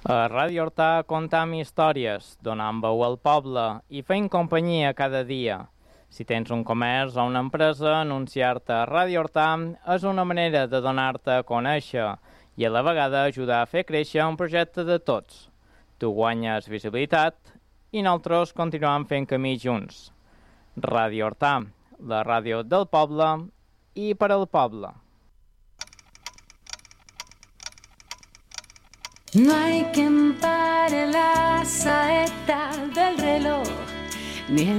A Ràdio Hortà contam històries, donant veu al poble i fent companyia cada dia. Si tens un comerç o una empresa, anunciar-te a Ràdio Hortà és una manera de donar-te a conèixer i a la vegada ajudar a fer créixer un projecte de tots. Tu guanyes visibilitat i nosaltres continuem fent camí junts. Ràdio Hortà, la ràdio del poble i per al poble. No hay quien pare la saeta del reloj, ni el